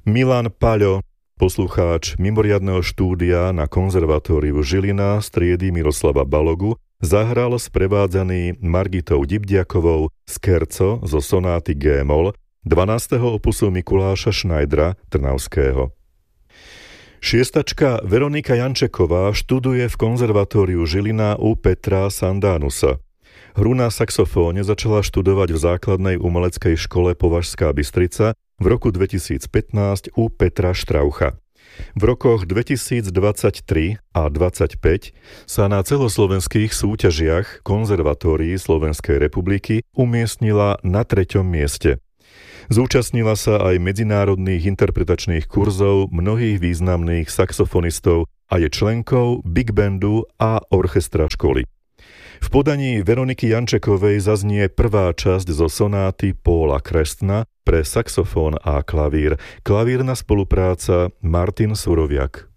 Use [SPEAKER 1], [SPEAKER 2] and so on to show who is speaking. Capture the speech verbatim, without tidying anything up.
[SPEAKER 1] Milan Paľo, poslucháč mimoriadneho štúdia na konzervatóriu Žilina z triedy Miroslava Balogu, zahral sprevádzaný Margitou Dibdiakovou Scherzo zo sonáty G-moll dvanásteho opusu Mikuláša Schneidera Trnavského. Šiestačka Veronika Jančeková študuje v konzervatóriu Žilina u Petra Sandánusa. Hru na saxofóne začala študovať v základnej umeleckej škole Považská Bystrica v roku dvetisícpätnásť u Petra Štraucha. V rokoch dvetisícdvadsaťtri a dvadsaťpäť sa na celoslovenských súťažiach konzervatórií Slovenskej republiky umiestnila na treťom mieste. Zúčastnila sa aj medzinárodných interpretačných kurzov mnohých významných saxofonistov a je členkou Big Bandu a orchestra školy. V podaní Veroniky Jančekovej zaznie prvá časť zo sonáty Paula Krestna pre saxofón a klavír. Klavírna spolupráca Martin Suroviak.